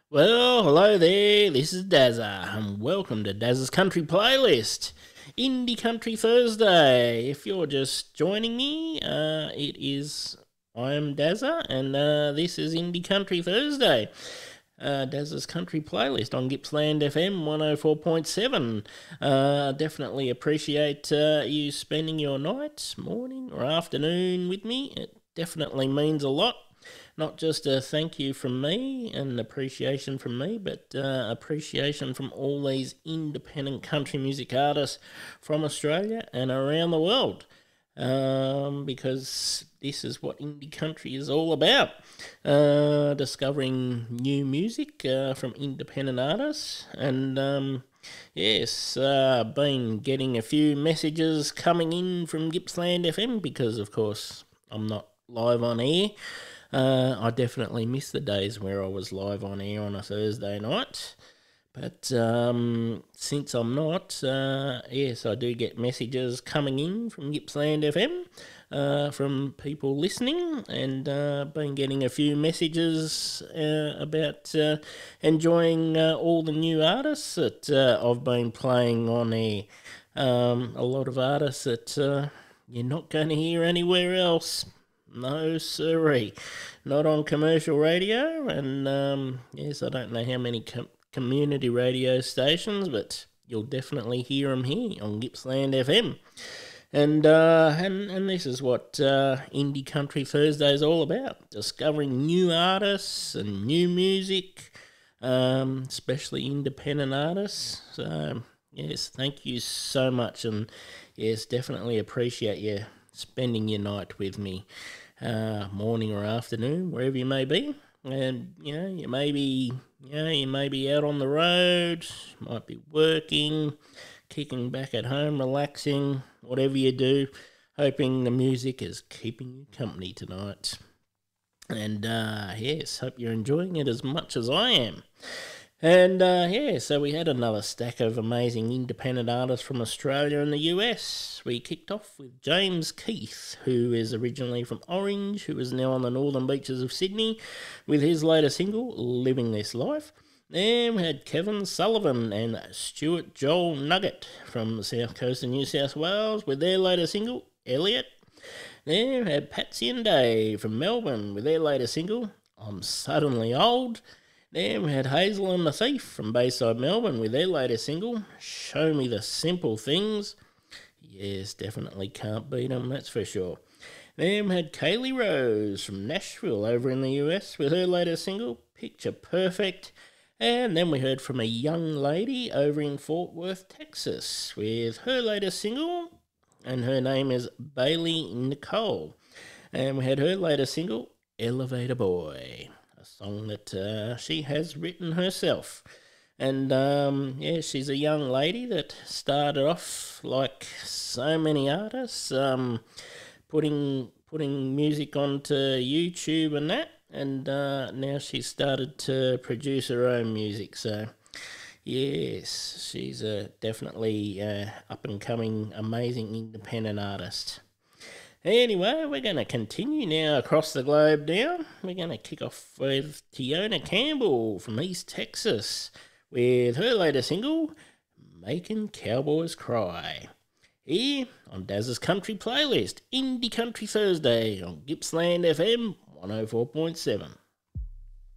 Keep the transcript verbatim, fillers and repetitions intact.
Well, hello there, this is Dazza, and welcome to Dazza's Country Playlist, Indie Country Thursday. If you're just joining me, uh, it is, I am Dazza, and uh, this is Indie Country Thursday. Uh, Dazza's Country Playlist on Gippsland F M one oh four point seven. Uh, definitely appreciate uh, you spending your night, morning, or afternoon with me. It definitely means a lot. Not just a thank you from me and appreciation from me, but uh, appreciation from all these independent country music artists from Australia and around the world. Um, because this is what indie country is all about. Uh, discovering new music uh, from independent artists. And um, yes, uh, been getting a few messages coming in from Gippsland F M because, of course, I'm not live on air. Uh, I definitely miss the days where I was live on air on a Thursday night. But um, since I'm not, uh, yes, I do get messages coming in from Gippsland F M, uh, from people listening, and uh, been getting a few messages uh, about uh, enjoying uh, all the new artists that uh, I've been playing on air. Um, a lot of artists that uh, you're not going to hear anywhere else. No, sirree. Not on commercial radio, and um, yes, I don't know how many com- community radio stations, but you'll definitely hear them here on Gippsland F M. And uh, and and this is what uh, Indie Country Thursday is all about: discovering new artists and new music, um, especially independent artists. So yes, thank you so much, and yes, definitely appreciate you spending your night with me, uh, morning or afternoon, wherever you may be. And you know, you may be, you know, you may be out on the road, might be working, kicking back at home, relaxing, whatever you do. Hoping the music is keeping you company tonight. And uh, yes, hope you're enjoying it as much as I am. And uh, yeah, so we had another stack of amazing independent artists from Australia and the U S. We kicked off with James Keith, who is originally from Orange, who is now on the northern beaches of Sydney, with his latest single, Living This Life. Then we had Kevin Sullivan and Stuart Joel Nugget from the south coast of New South Wales with their latest single, Elliot. Then we had Patsy and Dave from Melbourne with their latest single, I'm Suddenly Old. Then we had Hazel and the Thief from Bayside, Melbourne with their latest single, Show Me the Simple Things. Yes, definitely can't beat them, that's for sure. Then we had Kaylee Rose from Nashville over in the U S with her latest single, Picture Perfect. And then we heard from a young lady over in Fort Worth, Texas with her latest single, and her name is Bailey Nicole. And we had her latest single, Elevator Boy. A song that uh, she has written herself. And um, yeah, she's a young lady that started off like so many artists, um, putting putting music onto YouTube and that, and uh, now she's started to produce her own music. So yes, she's a definitely uh, up and coming, amazing independent artist. Anyway, we're going to continue now across the globe now. We're going to kick off with Tiona Campbell from East Texas with her latest single, Making Cowboys Cry. Here on Daz's Country Playlist, Indie Country Thursday on Gippsland F M one oh four point seven.